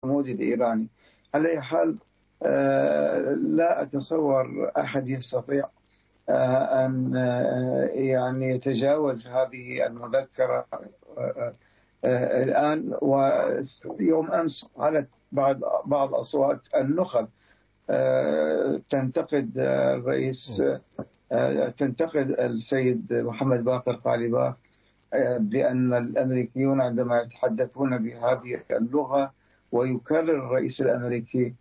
الصمود الإيراني. على أي حال لا أتصور أحد يستطيع أن يعني يتجاوز هذه المذكرة الآن. ويوم أمس علت بعض أصوات النخب تنتقد الرئيس، تنتقد السيد محمد باقر قالباف بأن الأمريكيون عندما يتحدثون بهذه اللغة، ويكرر الرئيس الأمريكي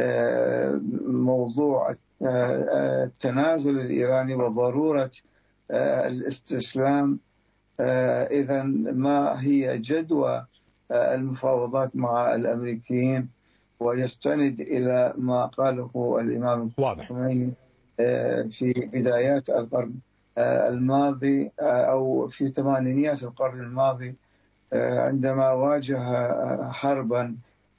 موضوع التنازل الإيراني وضرورة الاستسلام، إذا ما هي جدوى المفاوضات مع الأمريكيين؟ ويستند إلى ما قاله الإمام الخميني في بدايات القرن الماضي أو في ثمانينيات القرن الماضي، عندما واجه حربا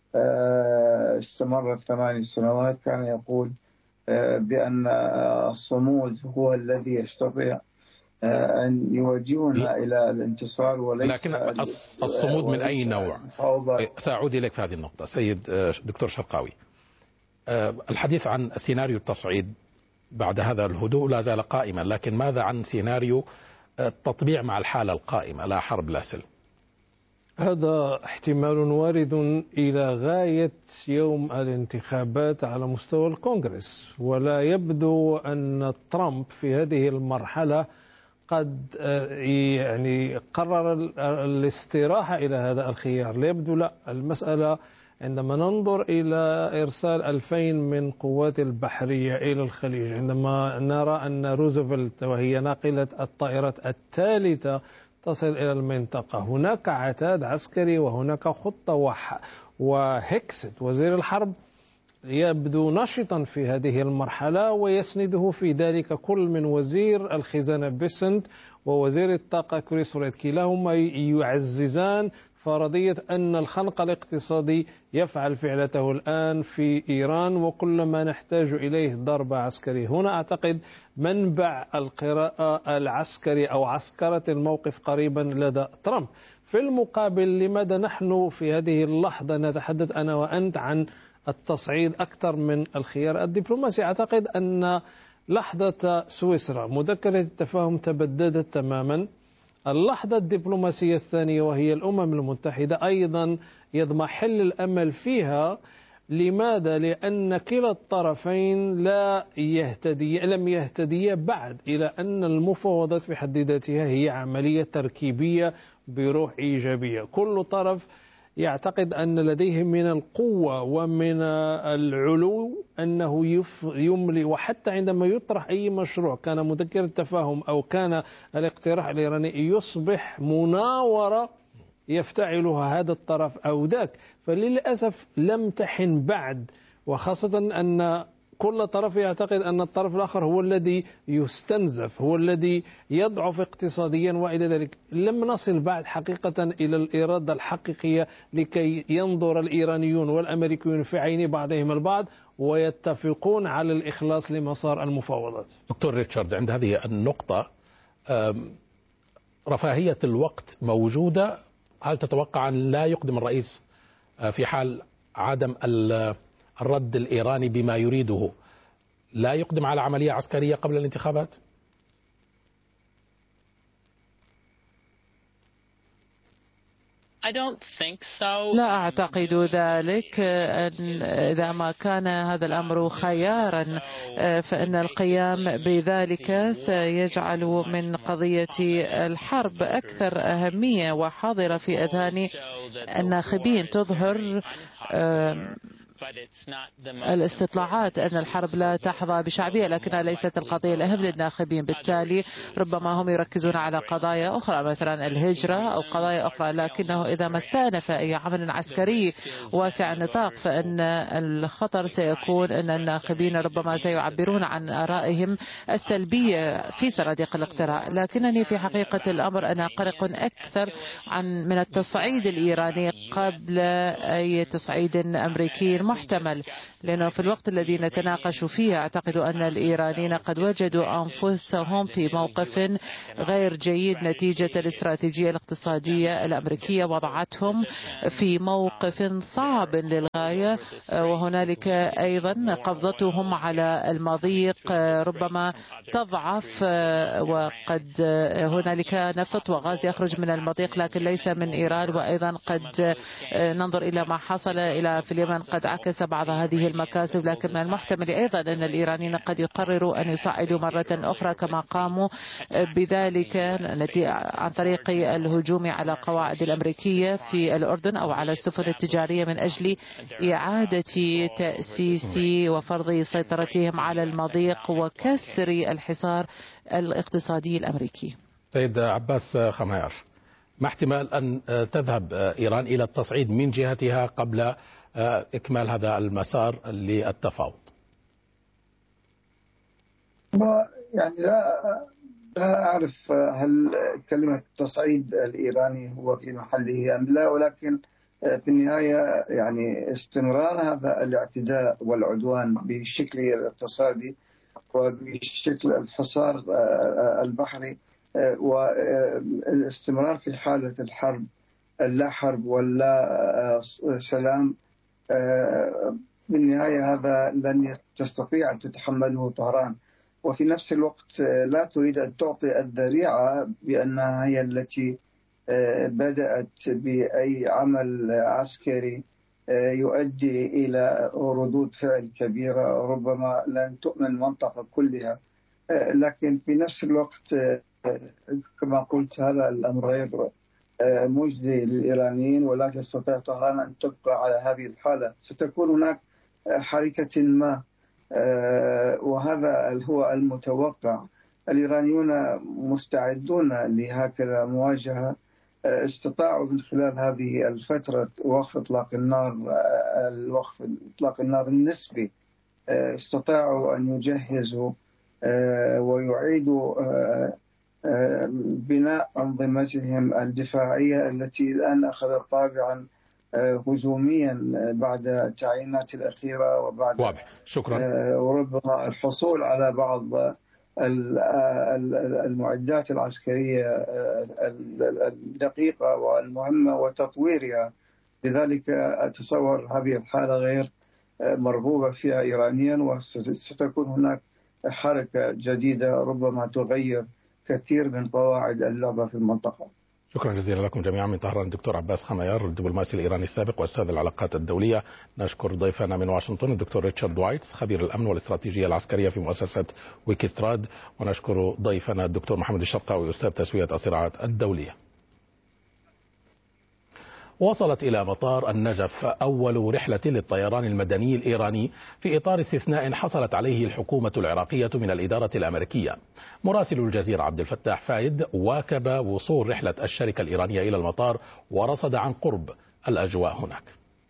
استمرت 8 سنوات، كان يقول بأن الصمود هو الذي يستطيع أن يوجهنا إلى الانتصار، وليس لكن الصمود من أي نوع؟ سأعود إليك في هذه النقطة. سيد دكتور شرقاوي، الحديث عن سيناريو التصعيد بعد هذا الهدوء لا زال قائما، لكن ماذا عن سيناريو التطبيع مع الحالة القائمة لا حرب لا سلم؟ هذا احتمال وارد إلى غاية يوم الانتخابات على مستوى الكونغرس، ولا يبدو أن ترامب في هذه المرحلة قد يعني قرر الاستراحة إلى هذا الخيار. لا يبدو، لا. المسألة عندما ننظر إلى إرسال 2000 من قوات البحرية إلى الخليج، عندما نرى أن روزفلت وهي ناقلة الطائرات الثالثة تصل إلى المنطقة، هناك عتاد عسكري وهناك خطة، وهيكست وزير الحرب يبدو نشطا في هذه المرحلة، ويسنده في ذلك كل من وزير الخزانة بيسنت ووزير الطاقة كريس ريد، كلاهما يعززان فرضية أن الخنق الاقتصادي يفعل فعلته الآن في إيران، وكل ما نحتاج إليه ضربة عسكرية. هنا أعتقد منبع القراءة العسكري أو عسكرة الموقف قريبا لدى ترامب. في المقابل، لماذا نحن في هذه اللحظة نتحدث أنا وأنت عن التصعيد أكثر من الخيار الدبلوماسي؟ أعتقد أن لحظة سويسرا مذكرة التفاهم تبددت تماما. اللحظة الدبلوماسية الثانية وهي الأمم المتحدة أيضا يضمحل الأمل فيها. لماذا؟ لأن كلا الطرفين لم يهتدي بعد إلى أن المفاوضات في حد ذاتها هي عملية تركيبية بروح إيجابية. كل طرف يعتقد أن لديه من القوة ومن العلو أنه يملي، وحتى عندما يطرح أي مشروع كان مذكر التفاهم أو كان الاقتراح الإيراني يصبح مناورة يفتعلها هذا الطرف أو ذاك. فللأسف لم تحن بعد، وخاصة أن كل طرف يعتقد أن الطرف الآخر هو الذي يستنزف، هو الذي يضعف اقتصاديا وإلى ذلك. لم نصل بعد حقيقة إلى الإرادة الحقيقية لكي ينظر الإيرانيون والأمريكيون في عين بعضهم البعض ويتفقون على الإخلاص لمسار المفاوضات. دكتور ريتشارد، عند هذه النقطة رفاهية الوقت موجودة. هل تتوقع أن لا يقدم الرئيس في حال عدم الرد الإيراني بما يريده، لا يقدم على عملية عسكرية قبل الانتخابات؟ لا أعتقد ذلك. إذا ما كان هذا الأمر خيارا فإن القيام بذلك سيجعل من قضية الحرب أكثر أهمية وحاضرة في أذهان الناخبين. تظهر الاستطلاعات أن الحرب لا تحظى بشعبية، لكنها ليست القضية الأهم للناخبين. بالتالي ربما هم يركزون على قضايا أخرى مثلا الهجرة أو قضايا أخرى، لكنه إذا ما استأنف أي عمل عسكري واسع النطاق فإن الخطر سيكون أن الناخبين ربما سيعبرون عن آرائهم السلبية في صناديق الاقتراع. لكنني في حقيقة الأمر أنا قلق أكثر من التصعيد الإيراني قبل أي تصعيد أمريكي محتمل. لأنه في الوقت الذي نتناقش فيه أعتقد أن الإيرانيين قد وجدوا أنفسهم في موقف غير جيد نتيجة الاستراتيجية الاقتصادية الأمريكية وضعتهم في موقف صعب للغاية، وهنالك أيضا قبضتهم على المضيق ربما تضعف، وقد هنالك نفط وغاز يخرج من المضيق لكن ليس من إيران، وأيضا قد ننظر إلى ما حصل في اليمن قد عكس بعض هذه المكاسب، لكن من المحتمل أيضا أن الإيرانيين قد يقرروا أن يصعدوا مرة أخرى كما قاموا بذلك عن طريق الهجوم على قواعد الأمريكية في الأردن أو على السفن التجارية من أجل إعادة تأسيس وفرض سيطرتهم على المضيق وكسر الحصار الاقتصادي الأمريكي. سيد عباس خميار، ما احتمال أن تذهب إيران إلى التصعيد من جهتها قبل إكمال هذا المسار للتفاوض؟ يعني لا أعرف هل كلمة التصعيد الإيراني هو في محله أم لا، ولكن في النهاية يعني استمرار هذا الاعتداء والعدوان بالشكل الاقتصادي وبشكل الحصار البحري والاستمرار في حالة الحرب، اللا حرب ولا سلام، بالنهاية هذا لن تستطيع أن تتحمله طهران. وفي نفس الوقت لا تريد أن تعطي الذريعة بأنها هي التي بدأت بأي عمل عسكري يؤدي إلى ردود فعل كبيرة ربما لن تؤمن المنطقة كلها. لكن في نفس الوقت كما قلت هذا الأمر غير مجدي للإيرانيين، ولا تستطيع طهران أن تبقى على هذه الحالة. ستكون هناك حركة ما، وهذا هو المتوقع. الإيرانيون مستعدون لهكذا مواجهة. استطاعوا من خلال هذه الفترة وقف إطلاق النار النسبي، استطاعوا أن يجهزوا ويعيدوا بناء أنظمتهم الدفاعية التي الآن أخذت طابعا هجوميا بعد التعيينات الأخيرة وبعد واضح. شكرا. وربما الحصول على بعض المعدات العسكرية الدقيقة والمهمة وتطويرها. لذلك أتصور هذه الحالة غير مرغوبة فيها إيرانيا، وستكون هناك حركة جديدة ربما تغير كثير من قواعد اللعبة في المنطقة. شكرا جزيلا لكم جميعا من طهران الدكتور عباس خميار الدبلوماسي الإيراني السابق وأستاذ العلاقات الدولية. نشكر ضيفنا من واشنطن الدكتور ريتشارد وايتس خبير الأمن والاستراتيجية العسكرية في مؤسسة ويكستراد، ونشكر ضيفنا الدكتور محمد الشرقاوي أستاذ تسوية الصراعات الدولية. وصلت إلى مطار النجف أول رحلة للطيران المدني الإيراني في إطار استثناء حصلت عليه الحكومة العراقية من الإدارة الأمريكية. مراسل الجزيرة عبد الفتاح فايد واكب وصول رحلة الشركة الإيرانية إلى المطار ورصد عن قرب الأجواء هناك.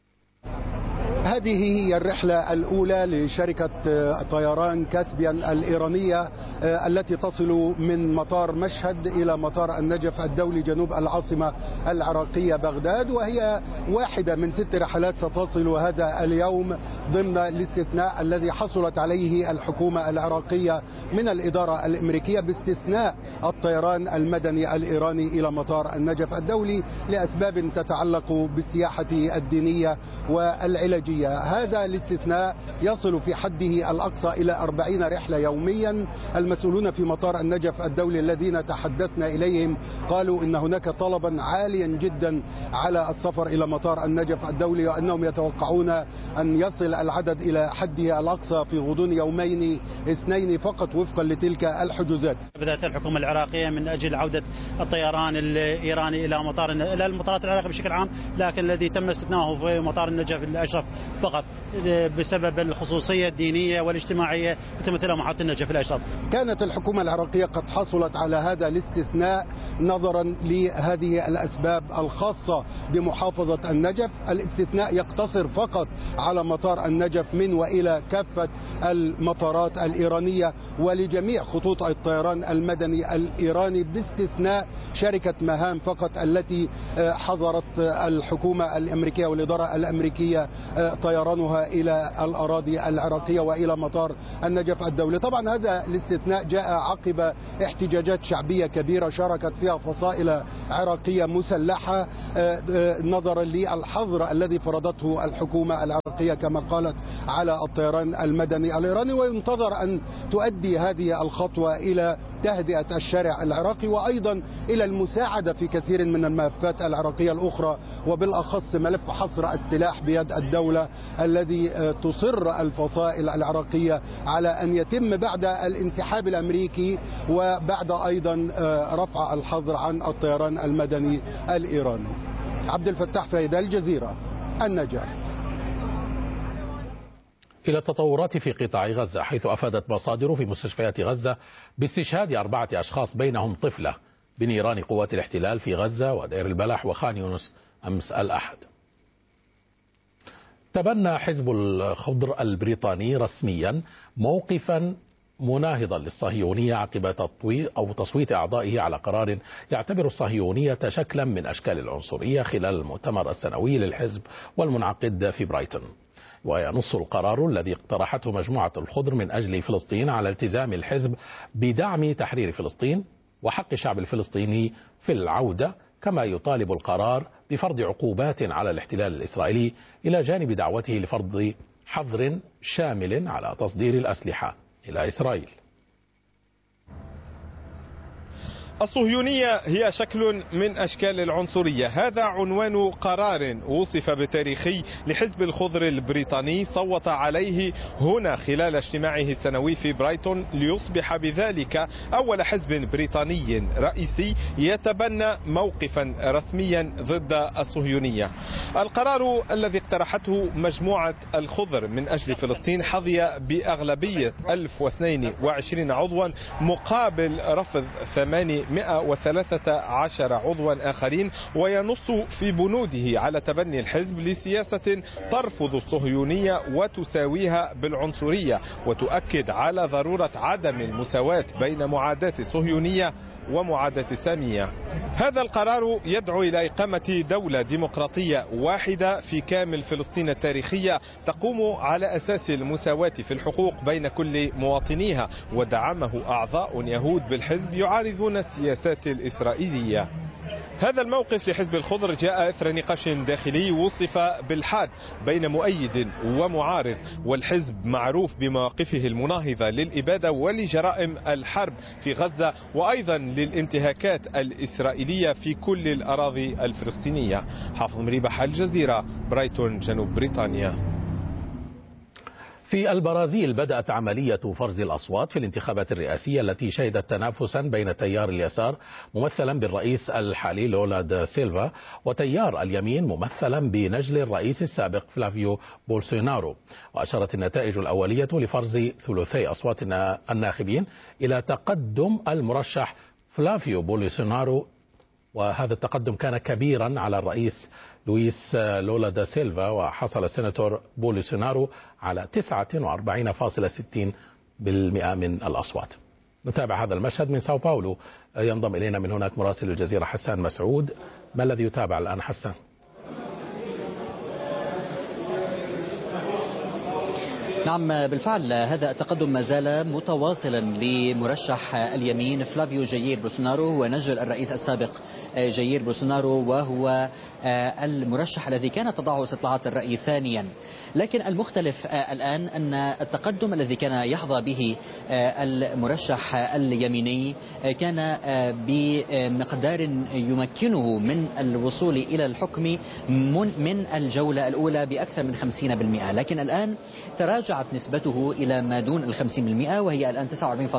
هذه هي الرحلة الأولى لشركة طيران كاسبيان الإيرانية التي تصل من مطار مشهد إلى مطار النجف الدولي جنوب العاصمة العراقية بغداد، وهي واحدة من 6 رحلات ستصل هذا اليوم ضمن الاستثناء الذي حصلت عليه الحكومة العراقية من الإدارة الأمريكية باستثناء الطيران المدني الإيراني إلى مطار النجف الدولي لأسباب تتعلق بالسياحة الدينية والعلاجية. هذا الاستثناء يصل في حده الأقصى إلى 40 رحلة يوميا. المسؤولون في مطار النجف الدولي الذين تحدثنا إليهم قالوا إن هناك طلبا عاليا جدا على السفر إلى مطار النجف الدولي، وأنهم يتوقعون أن يصل العدد إلى حده الأقصى في غضون يومين 2 فقط وفقا لتلك الحجوزات. بدأت الحكومة العراقية من أجل عودة الطيران الإيراني إلى المطارات العراقية بشكل عام، لكن الذي تم استثناؤه في مطار النجف الأشرف فقط بسبب الخصوصية الدينية والاجتماعية تمثلها محطة النجف الأشرف. كانت الحكومة العراقية قد حصلت على هذا الاستثناء نظرا لهذه الأسباب الخاصة بمحافظة النجف. الاستثناء يقتصر فقط على مطار النجف من وإلى كافة المطارات الإيرانية ولجميع خطوط الطيران المدني الإيراني باستثناء شركة مهام فقط التي حظرت الحكومة الأمريكية والإدارة الأمريكية طيرانها إلى الأراضي العراقية وإلى مطار النجف الدولي. طبعا هذا الاستثناء جاء عقب احتجاجات شعبية كبيرة شاركت فيها فصائل عراقية مسلحة نظرا للحظر الذي فرضته الحكومة العراقية كما قالت على الطيران المدني الإيراني، وينتظر أن تؤدي هذه الخطوة إلى تهدئة الشارع العراقي وأيضا إلى المساعدة في كثير من الملفات العراقية الأخرى، وبالأخص ملف حصر السلاح بيد الدولة الذي تصر الفصائل العراقية على أن يتم بعد الانسحاب الأمريكي وبعد أيضا رفع الحظر عن الطيران المدني الإيراني. عبد الفتاح فايدة، الجزيرة، النجف. إلى التطورات في قطاع غزة، حيث أفادت مصادر في مستشفيات غزة باستشهاد 4 أشخاص بينهم طفلة بنيران قوات الاحتلال في غزة ودير البلح وخان يونس أمس الأحد. تبنى حزب الخضر البريطاني رسميا موقفا مناهضا للصهيونية عقب تصويت أعضائه على قرار يعتبر الصهيونية شكلا من أشكال العنصرية خلال المؤتمر السنوي للحزب والمنعقد في برايتون. وينص القرار الذي اقترحته مجموعة الخضر من أجل فلسطين على التزام الحزب بدعم تحرير فلسطين وحق الشعب الفلسطيني في العودة، كما يطالب القرار بفرض عقوبات على الاحتلال الإسرائيلي إلى جانب دعوته لفرض حظر شامل على تصدير الأسلحة إلى إسرائيل. الصهيونية هي شكل من أشكال العنصرية، هذا عنوان قرار وصف بتاريخي لحزب الخضر البريطاني صوت عليه هنا خلال اجتماعه السنوي في برايتون، ليصبح بذلك أول حزب بريطاني رئيسي يتبنى موقفا رسميا ضد الصهيونية. القرار الذي اقترحته مجموعة الخضر من أجل فلسطين حظي بأغلبية 1022 عضوا مقابل رفض 813 عضوا آخرين، وينص في بنوده على تبني الحزب لسياسة ترفض الصهيونية وتساويها بالعنصرية، وتؤكد على ضرورة عدم المساواة بين معاداة الصهيونية ومعاداة سامية. هذا القرار يدعو إلى إقامة دولة ديمقراطية واحدة في كامل فلسطين التاريخية تقوم على أساس المساواة في الحقوق بين كل مواطنيها، ودعمه أعضاء يهود بالحزب يعارضون السياسات الإسرائيلية. هذا الموقف لحزب الخضر جاء إثر نقاش داخلي وصف بالحاد بين مؤيد ومعارض، والحزب معروف بمواقفه المناهضة للإبادة ولجرائم الحرب في غزة وأيضا للانتهاكات الإسرائيلية في كل الأراضي الفلسطينية. حافظ مريبح، الجزيرة، برايتون، جنوب بريطانيا. في البرازيل بدأت عملية فرز الأصوات في الانتخابات الرئاسية التي شهدت تنافسا بين تيار اليسار ممثلا بالرئيس الحالي لولا دا سيلفا وتيار اليمين ممثلا بنجل الرئيس السابق فلافيو بولسونارو. وأشارت النتائج الأولية لفرز ثلثي أصوات الناخبين إلى تقدم المرشح فلافيو بولسونارو، وهذا التقدم كان كبيرا على الرئيس لويس لولا دا سيلفا، وحصل السيناتور بولسونارو على 49.60% من الأصوات. نتابع هذا المشهد من ساو باولو. ينضم إلينا من هناك مراسل الجزيرة حسان مسعود. ما الذي يتابع الآن حسان؟ نعم بالفعل، هذا التقدم ما زال متواصلا لمرشح اليمين فلافيو جاير بولسونارو ونجل الرئيس السابق جاير بولسونارو، وهو المرشح الذي كانت تضعه استطلاعات الرأي ثانيا. لكن المختلف الآن أن التقدم الذي كان يحظى به المرشح اليميني كان بمقدار يمكنه من الوصول إلى الحكم من الجولة الأولى بأكثر من 50%، لكن الآن تراجعت نسبته إلى ما دون 50%، وهي الآن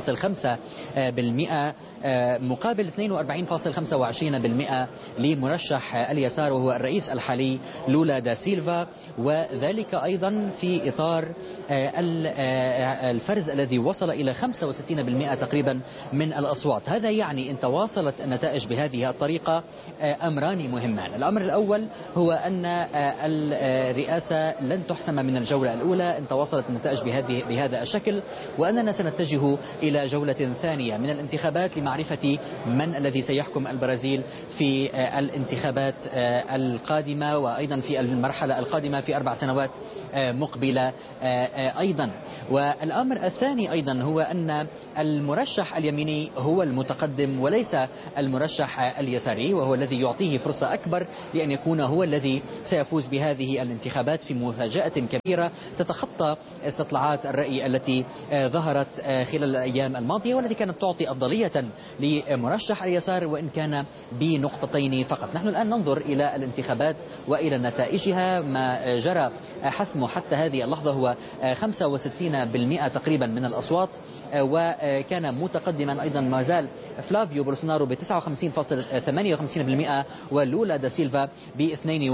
49.5% مقابل 42.25% لمرشح اليسار وهو الرئيس الحالي لولا دا سيلفا، وذلك أيضا في إطار الفرز الذي وصل إلى 65% تقريبا من الأصوات. هذا يعني إن تواصلت النتائج بهذه الطريقة أمران مهمان. الأمر الأول هو أن الرئاسة لن تحسم من الجولة الأولى إن تواصلت تواصلت النتائج بهذا الشكل، وأننا سنتجه إلى جولة ثانية من الانتخابات لمعرفة من الذي سيحكم البرازيل في الانتخابات القادمة، وأيضا في المرحلة القادمة في 4 سنوات مقبلة أيضا. والأمر الثاني أيضا هو أن المرشح اليميني هو المتقدم وليس المرشح اليساري، وهو الذي يعطيه فرصة أكبر لأن يكون هو الذي سيفوز بهذه الانتخابات في مفاجأة كبيرة تتخطى استطلاعات الرأي التي ظهرت خلال الأيام الماضية، والتي كانت تعطي أفضلية لمرشح اليسار وإن كان بنقطتين فقط. نحن الآن ننظر إلى الانتخابات وإلى نتائجها. ما جرى حسمه حتى هذه اللحظة هو 65% تقريبا من الأصوات، وكان متقدما أيضا ما زال فلافيو بولسونارو ب 59.58% ولولا دا سيلفا ب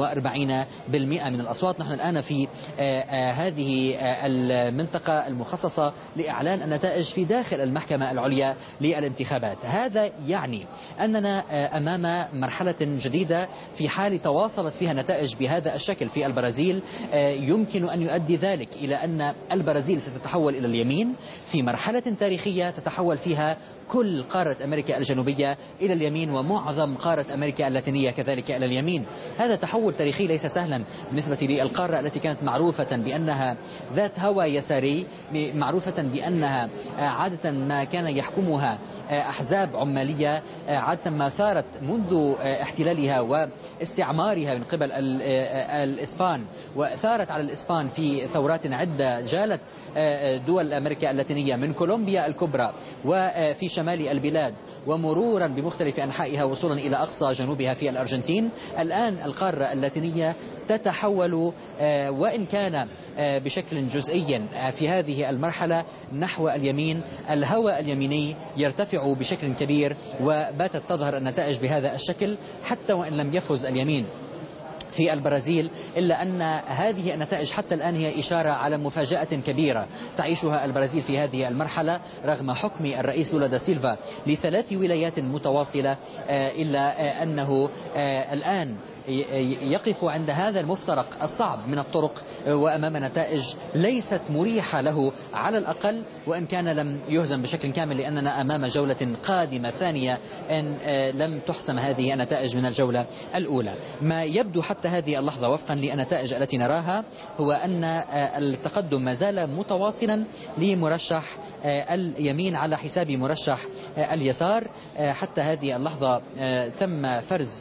42% من الأصوات. نحن الآن في هذه المنطقة المخصصة لإعلان النتائج في داخل المحكمة العليا للانتخابات. هذا يعني أننا أمام مرحلة جديدة في حال تواصلت فيها نتائج بهذا الشكل في البرازيل. يمكن أن يؤدي ذلك إلى أن البرازيل ستتحول إلى اليمين في مرحلة تاريخية تتحول فيها كل قارة أمريكا الجنوبية إلى اليمين، ومعظم قارة أمريكا اللاتينية كذلك إلى اليمين. هذا تحول تاريخي ليس سهلا بالنسبة للقارة التي كانت معروفة بأنها ذات هوى يساري، معروفة بأنها عادة ما كان يحكمها أحزاب عمالية، عادة ما ثارت منذ احتلالها واستعمارها من قبل الإسبان، وثارت على الإسبان في ثورات عدة جالت دول أمريكا اللاتينية من كولومبيا الكبرى وفي شمال البلاد ومرورا بمختلف أنحائها وصولا إلى أقصى جنوبها في الأرجنتين. الآن القارة اللاتينية تتحول وإن كان بشكل جزئي في هذه المرحلة نحو اليمين. الهوى اليميني يرتفع بشكل كبير وباتت تظهر النتائج بهذا الشكل حتى وإن لم يفز اليمين في البرازيل، إلا أن هذه النتائج حتى الآن هي إشارة على مفاجأة كبيرة تعيشها البرازيل في هذه المرحلة رغم حكم الرئيس لولا دا سيلفا ل3 ولايات متواصلة، إلا أنه الآن يقف عند هذا المفترق الصعب من الطرق وأمام نتائج ليست مريحة له على الأقل، وإن كان لم يهزم بشكل كامل، لأننا أمام جولة قادمة ثانية إن لم تحسم هذه النتائج من الجولة الأولى. ما يبدو حتى هذه اللحظة وفقا للنتائج التي نراها هو أن التقدم ما زال متواصلا لمرشح اليمين على حساب مرشح اليسار. حتى هذه اللحظة تم فرز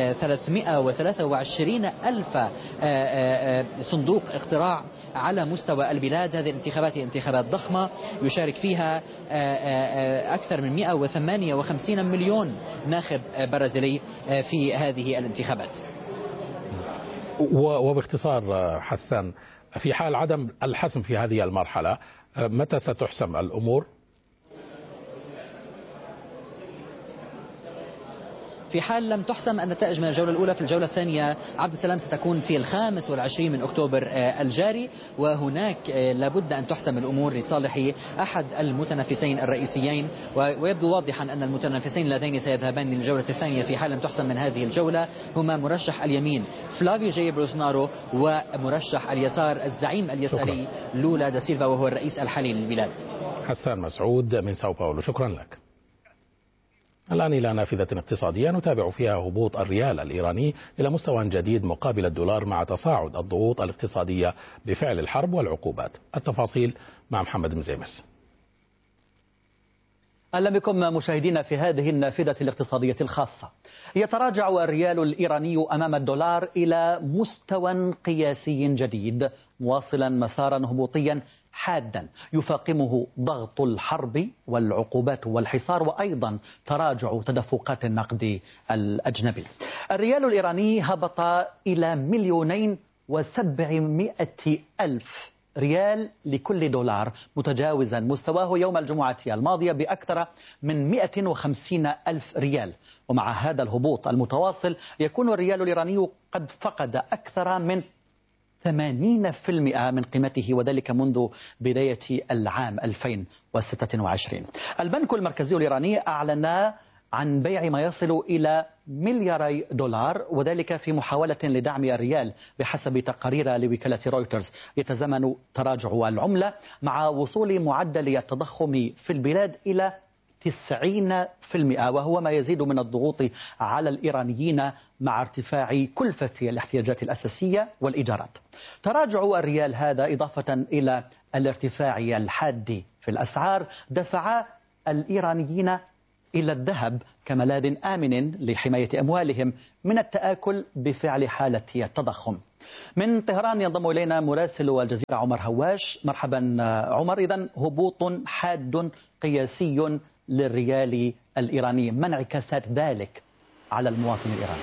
323,000 صندوق اقتراع على مستوى البلاد. هذه الانتخابات هي انتخابات ضخمة يشارك فيها أكثر من 158 مليون ناخب برازيلي في هذه الانتخابات. وباختصار حسان، في حال عدم الحسم في هذه المرحلة متى ستحسم الأمور؟ في حال لم تحسم النتائج من الجولة الأولى في الجولة الثانية عبد السلام ستكون في 25 من أكتوبر الجاري، وهناك لابد أن تحسم الأمور لصالح أحد المتنافسين الرئيسيين، ويبدو واضحا أن المتنافسين اللذين سيذهبان للجولة الثانية في حال لم تحسم من هذه الجولة هما مرشح اليمين فلافيو جاير بولسونارو ومرشح اليسار الزعيم اليساري لولا دا سيلفا وهو الرئيس الحالي للبلاد. حسان مسعود من ساو باولو، شكرا لك. الآن إلى نافذة اقتصادية نتابع فيها هبوط الريال الإيراني إلى مستوى جديد مقابل الدولار مع تصاعد الضغوط الاقتصادية بفعل الحرب والعقوبات. التفاصيل مع محمد مزيمس. أهلا بكم مشاهدينا في هذه النافذة الاقتصادية الخاصة. يتراجع الريال الإيراني أمام الدولار إلى مستوى قياسي جديد مواصلا مسارا هبوطيا حادا يفاقمه ضغط الحرب والعقوبات والحصار وأيضا تراجع تدفقات النقد الأجنبي. الريال الإيراني هبط إلى 2,700,000 ريال لكل دولار، متجاوزا مستواه يوم الجمعة الماضية بأكثر من 150,000 ريال. ومع هذا الهبوط المتواصل يكون الريال الإيراني قد فقد أكثر من 80% من قيمته، وذلك منذ بداية العام 2026. البنك المركزي الإيراني أعلن عن بيع ما يصل إلى $2 مليار، وذلك في محاولة لدعم الريال بحسب تقارير لوكالة رويترز. يتزامن تراجع العملة مع وصول معدل التضخم في البلاد إلى 90%، وهو ما يزيد من الضغوط على الإيرانيين مع ارتفاع كلفة الاحتياجات الأساسية والإيجارات. تراجع الريال هذا إضافة إلى الارتفاع الحاد في الأسعار دفع الإيرانيين إلى الذهب كملاذ آمن لحماية أموالهم من التآكل بفعل حالة التضخم. من طهران ينضم إلينا مراسل الجزيرة عمر هواش. مرحبا عمر. إذن هبوط حاد قياسي للريال الإيراني، ما انعكاسات ذلك على المواطن الإيراني؟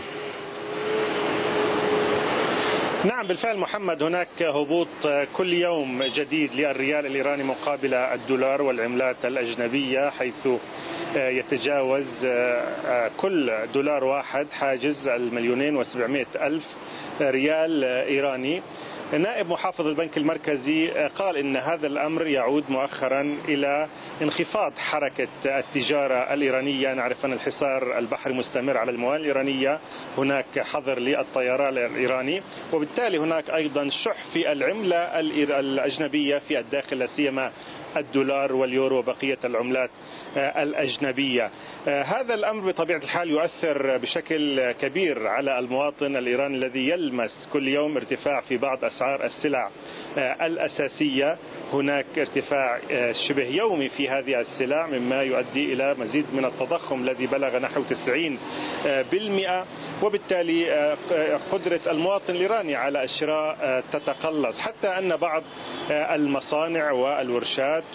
نعم بالفعل محمد، هناك هبوط كل يوم جديد للريال الإيراني مقابل الدولار والعملات الأجنبية، حيث يتجاوز كل دولار واحد حاجز 2,700,000 ريال إيراني. نائب محافظ البنك المركزي قال إن هذا الأمر يعود مؤخرا إلى انخفاض حركة التجارة الإيرانية. نعرف أن الحصار البحري مستمر على الموانئ الإيرانية، هناك حظر للطيران الإيراني، وبالتالي هناك أيضا شح في العملة الأجنبية في الداخل، لا سيما الدولار واليورو وبقية العملات الأجنبية. هذا الأمر بطبيعة الحال يؤثر بشكل كبير على المواطن الإيراني الذي يلمس كل يوم ارتفاع في بعض أسعار السلع الأساسية. هناك ارتفاع شبه يومي في هذه السلع، مما يؤدي إلى مزيد من التضخم الذي بلغ نحو 90%، وبالتالي قدرة المواطن الإيراني على الشراء تتقلص، حتى أن بعض المصانع والورشات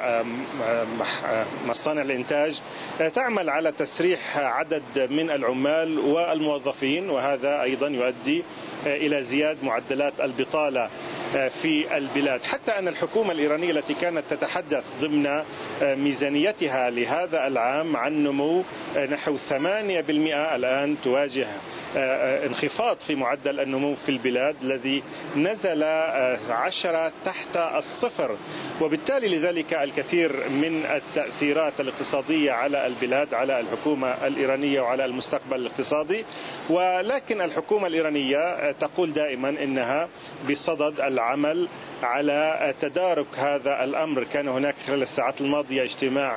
ومصانع الإنتاج تعمل على تسريح عدد من العمال والموظفين، وهذا أيضا يؤدي إلى زيادة معدلات البطالة في البلاد. حتى أن الحكومة الإيرانية التي كانت تتحدث ضمن ميزانيتها لهذا العام عن نمو نحو 8%، الآن تواجه انخفاض في معدل النمو في البلاد الذي نزل 10 تحت الصفر، وبالتالي لذلك الكثير من التأثيرات الاقتصادية على البلاد، على الحكومة الإيرانية وعلى المستقبل الاقتصادي. ولكن الحكومة الإيرانية تقول دائما إنها بصدد العمل على تدارك هذا الأمر. كان هناك خلال الساعات الماضية اجتماع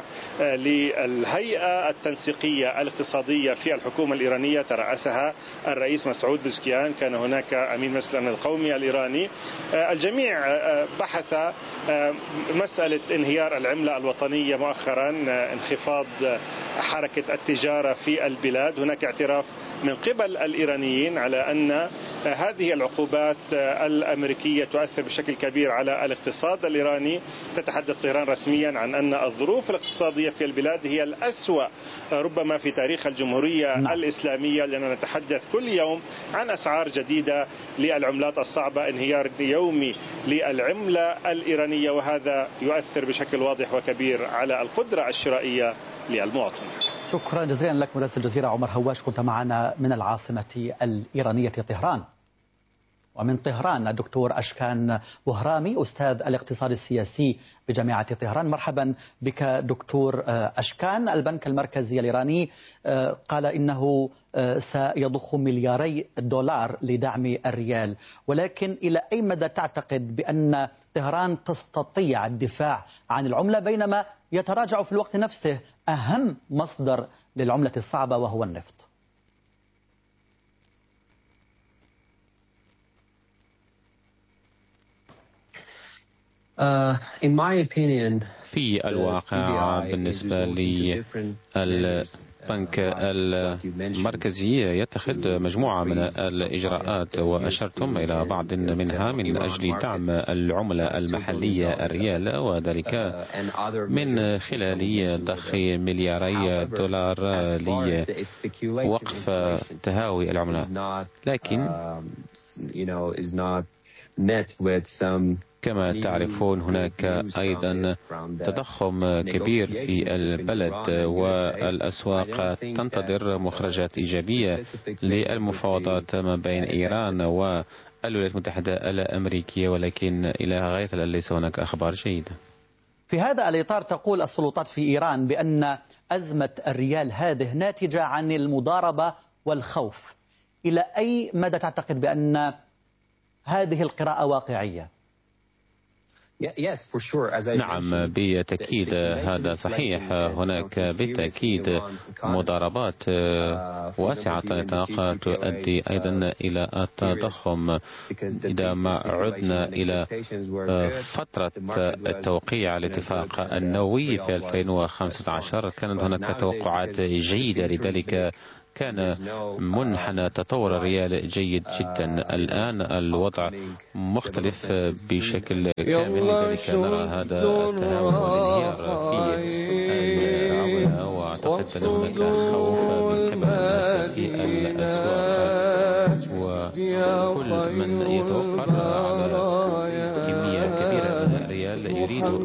للهيئة التنسيقية الاقتصادية في الحكومة الإيرانية ترأسها الرئيس مسعود بزكيان، كان هناك أمين مجلس الأمن القومي الإيراني. الجميع بحث مسألة انهيار العملة الوطنية مؤخرا، انخفاض حركة التجارة في البلاد. هناك اعتراف من قبل الإيرانيين على أن هذه العقوبات الأمريكية تؤثر بشكل كبير على الاقتصاد الإيراني. تتحدث طهران رسميا عن أن الظروف الاقتصادية في البلاد هي الأسوأ ربما في تاريخ الجمهورية الإسلامية، لأننا نتحدث كل يوم عن أسعار جديدة للعملات الصعبة، انهيار يومي للعملة الإيرانية، وهذا يؤثر بشكل واضح وكبير على القدرة الشرائية للمواطن. شكرا جزيلا لك مراسل الجزيرة عمر هواش، كنت معنا من العاصمة الإيرانية طهران. ومن طهران الدكتور أشكان بهرامي أستاذ الاقتصاد السياسي بجامعة طهران. مرحبا بك دكتور أشكان. البنك المركزي الإيراني قال إنه سيضخ $2 مليار لدعم الريال، ولكن إلى أي مدى تعتقد بأن طهران تستطيع الدفاع عن العملة بينما يتراجع في الوقت نفسه أهم مصدر للعملة الصعبة وهو النفط؟ في الواقع بالنسبة لي البنك المركزي يتخذ مجموعة من الإجراءات، وأشرتم إلى بعض منها من أجل دعم العملة المحلية الريال، وذلك من خلال ضخ $2 مليار لوقف تهاوي العملة. لكن كما تعرفون هناك أيضا تضخم كبير في البلد، والأسواق تنتظر مخرجات إيجابية للمفاوضات ما بين إيران والولايات المتحدة الأمريكية، ولكن إلى غاية الآن ليس هناك أخبار جيدة. في هذا الإطار تقول السلطات في إيران بأن أزمة الريال هذه ناتجة عن المضاربة والخوف. إلى أي مدى تعتقد بأن هذه القراءة واقعية؟ نعم بالتأكيد هذا صحيح. هناك بالتأكيد مضاربات واسعة النطاق تؤدي أيضا إلى التضخم. إذا ما عدنا إلى فترة التوقيع على الاتفاق النووي في 2015 كانت هناك توقعات جيدة، لذلك كان منحنى تطور الريال جيد جدا. الآن الوضع مختلف بشكل كامل، لذلك نرى هذا التهاون والانهيار في العملة، وأعتقد أن هناك خوف من قبل الناس في الأسواق، وكل من يتوفر